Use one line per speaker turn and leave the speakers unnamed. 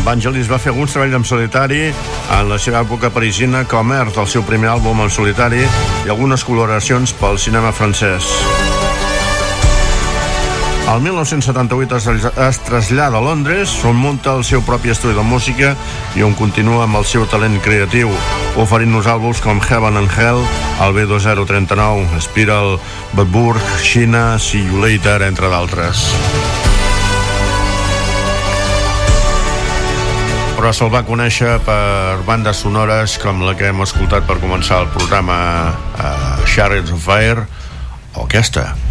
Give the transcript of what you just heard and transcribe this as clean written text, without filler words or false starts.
Vangelis va fer alguns treballs en solitari en la seva època parisina, com Earth, el seu primer àlbum en solitari, i algunes col·laboracions pel cinema francès. El 1978 es trasllada a Londres, on munta el seu propi estudi de música i on continua amb el seu talent creatiu, oferint-nos àlbums com Heaven and Hell, el B2039, Spiral, Bedburg, China, See You Later, entre d'altres. Però se'l va conèixer per bandes sonores com la que hem escoltat per començar el programa, Chariots of Fire, o aquesta.